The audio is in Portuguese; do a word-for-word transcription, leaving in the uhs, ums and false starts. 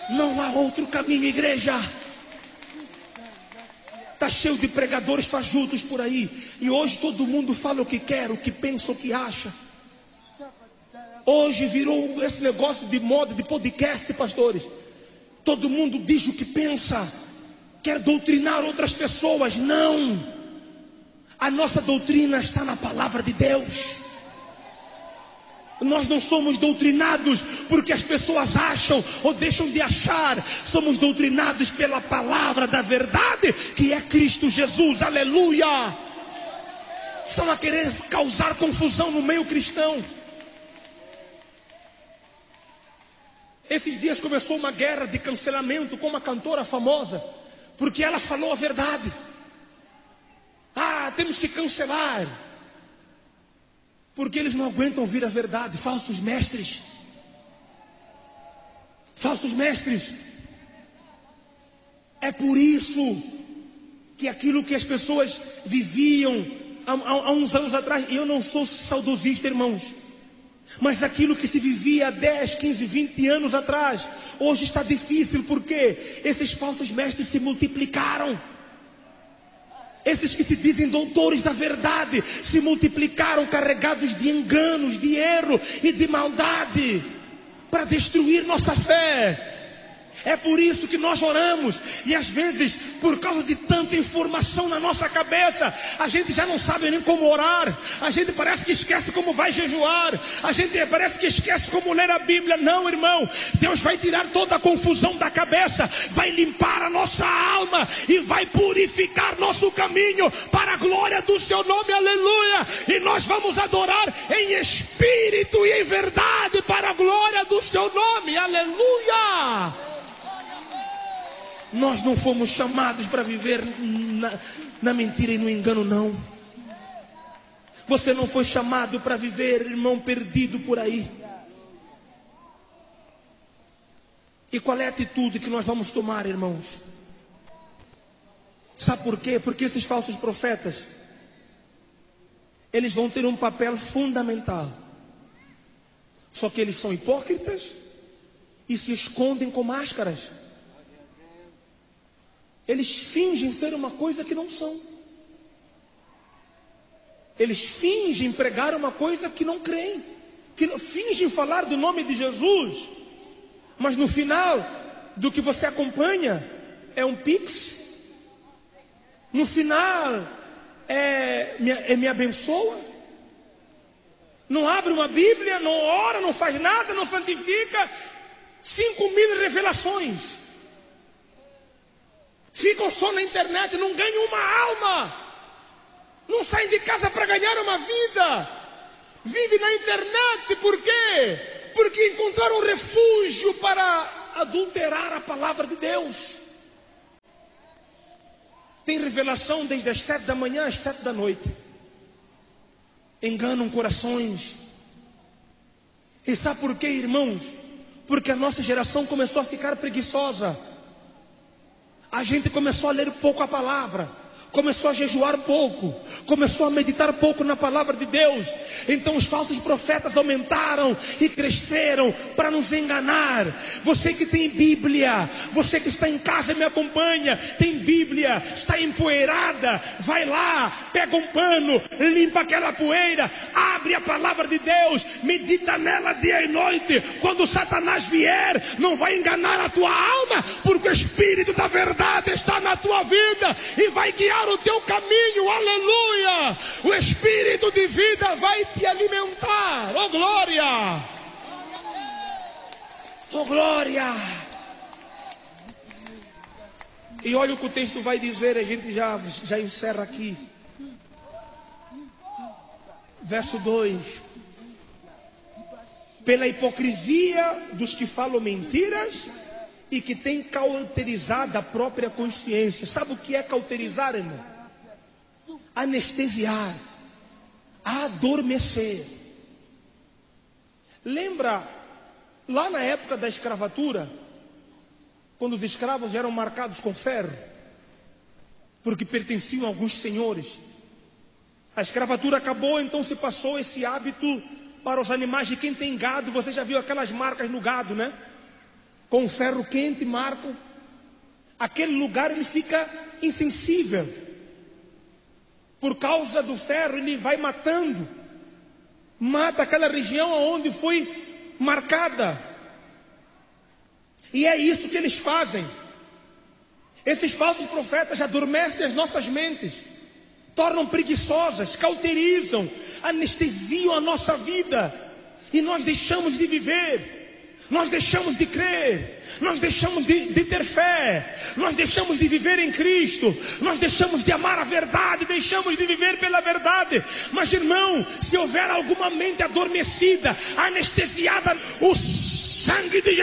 Não há outro caminho, igreja. Está cheio de pregadores fajutos por aí. E hoje todo mundo fala o que quer, o que pensa, o que acha. Hoje virou esse negócio de moda, de podcast, pastores. Todo mundo diz o que pensa. Quer doutrinar outras pessoas. Não. A nossa doutrina está na palavra de Deus. Nós não somos doutrinados porque as pessoas acham ou deixam de achar. Somos doutrinados pela palavra da verdade, que é Cristo Jesus. Aleluia. Estão a querer causar confusão no meio cristão. Esses dias começou uma guerra de cancelamento com uma cantora famosa, porque ela falou a verdade. Ah, temos que cancelar, porque eles não aguentam ouvir a verdade. Falsos mestres. Falsos mestres. É por isso que aquilo que as pessoas viviam há, há, há uns anos atrás, e eu não sou saudosista, irmãos, mas aquilo que se vivia há dez, quinze, vinte anos atrás, hoje está difícil, porque esses falsos mestres se multiplicaram. Esses que se dizem doutores da verdade se multiplicaram, carregados de enganos, de erro e de maldade, para destruir nossa fé. É por isso que nós oramos. E às vezes, por causa de tanta informação na nossa cabeça, a gente já não sabe nem como orar. A gente parece que esquece como vai jejuar. A gente parece que esquece como ler a Bíblia. Não, irmão, Deus vai tirar toda a confusão da cabeça, vai limpar a nossa alma e vai purificar nosso caminho para a glória do seu nome. Aleluia. E nós vamos adorar em espírito e em verdade para a glória do seu nome. Aleluia. Nós não fomos chamados para viver na, na mentira e no engano, não. Você não foi chamado para viver, irmão, perdido por aí. E qual é a atitude que nós vamos tomar, irmãos? Sabe por quê? Porque esses falsos profetas, eles vão ter um papel fundamental. Só que eles são hipócritas e se escondem com máscaras. Eles fingem ser uma coisa que não são. Eles fingem pregar uma coisa que não creem. Que não, fingem falar do nome de Jesus. Mas no final do que você acompanha é um pix. No final é me, é me abençoa. Não abre uma Bíblia, não ora, não faz nada, não santifica. Cinco mil revelações. Ficam só na internet, não ganham uma alma. Não saem de casa para ganhar uma vida. Vivem na internet, por quê? Porque encontraram refúgio para adulterar a palavra de Deus. Tem revelação desde as sete da manhã às sete da noite. Enganam corações. E sabe por quê, irmãos? Porque a nossa geração começou a ficar preguiçosa. A gente começou a ler pouco a palavra, começou a jejuar pouco, começou a meditar pouco na palavra de Deus. Então os falsos profetas aumentaram e cresceram para nos enganar. Você que tem Bíblia, você que está em casa e me acompanha, tem Bíblia, está empoeirada, vai lá, pega um pano, limpa aquela poeira, abre a palavra de Deus, medita nela dia e noite. Quando Satanás vier, não vai enganar a tua alma, porque o Espírito da verdade está na tua vida e vai guiar o teu caminho. Aleluia. O Espírito de vida vai te alimentar. Oh glória. Oh glória. E olha o que o texto vai dizer. A gente já, já encerra aqui. Verso dois. Pela hipocrisia dos que falam mentiras e que tem cauterizado a própria consciência. Sabe o que é cauterizar, irmão? Anestesiar, adormecer. Lembra lá na época da escravatura, quando os escravos eram marcados com ferro, porque pertenciam a alguns senhores? A escravatura acabou, então se passou esse hábito para os animais de quem tem gado. Você já viu aquelas marcas no gado, né? com o ferro quente, Marco, aquele lugar ele fica insensível. Por causa do ferro, ele vai matando, mata aquela região onde foi marcada. E é isso que eles fazem. Esses falsos profetas adormecem as nossas mentes, tornam preguiçosas, cauterizam, anestesiam a nossa vida, e nós deixamos de viver, nós deixamos de crer, nós deixamos de, de ter fé, nós deixamos de viver em Cristo, nós deixamos de amar a verdade, deixamos de viver pela verdade. Mas, irmão, se houver alguma mente adormecida, anestesiada, o sangue de